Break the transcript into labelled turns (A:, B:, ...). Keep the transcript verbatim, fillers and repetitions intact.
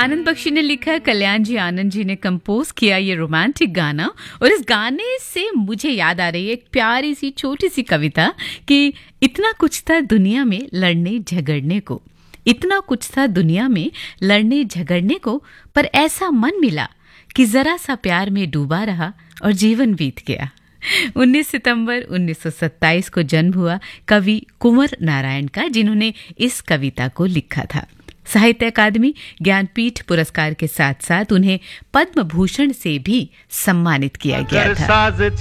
A: आनंद बख्शी ने लिखा, कल्याण जी आनंद जी ने कंपोज किया ये रोमांटिक गाना। और इस गाने से मुझे याद आ रही है एक प्यारी सी छोटी सी कविता कि इतना कुछ था दुनिया में लड़ने झगड़ने को, इतना कुछ था दुनिया में लड़ने झगड़ने को, पर ऐसा मन मिला कि जरा सा प्यार में डूबा रहा और जीवन बीत गया। उन्नीस सितंबर उन्नीस सौ सत्ताईस को जन्म हुआ कवि कुंवर नारायण का, जिन्होंने इस कविता को लिखा था। साहित्य अकादमी ज्ञानपीठ पुरस्कार के साथ साथ उन्हें पद्म भूषण से भी सम्मानित किया गया था।